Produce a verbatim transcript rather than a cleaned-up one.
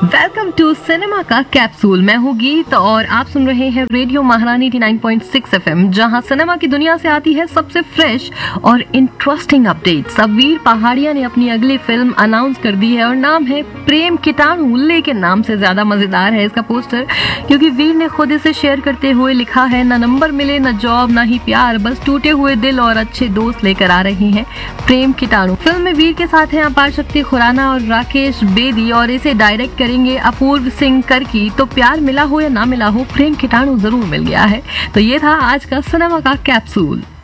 Welcome to cinema का capsule. मैं हूँ गीत और आप सुन रहे हैं रेडियो महारानी नवासी पॉइंट सिक्स एफएम, जहां सिनेमा की दुनिया से आती है सबसे फ्रेश और इंटरेस्टिंग अपडेट्स। अब वीर पहाड़िया ने अपनी अगली फिल्म अनाउंस कर दी है और नाम है प्रेम कीटाणु, लेकिन नाम से ज्यादा मजेदार है इसका पोस्टर, क्योंकि वीर ने खुद इसे शेयर करते हुए लिखा है, न नंबर मिले न जॉब न ही प्यार, बस टूटे हुए दिल और अच्छे दोस्त लेकर आ रहे हैं प्रेम कीटाणु। फिल्म में वीर के साथ हैं अपार शक्ति खुराना और राकेश बेदी और इसे डायरेक्ट करेंगे अपूर्व सिंह करकी। तो प्यार मिला हो या ना मिला हो, प्रेम कीटाणु जरूर मिल गया है। तो ये था आज का सिनेमा का कैप्सूल।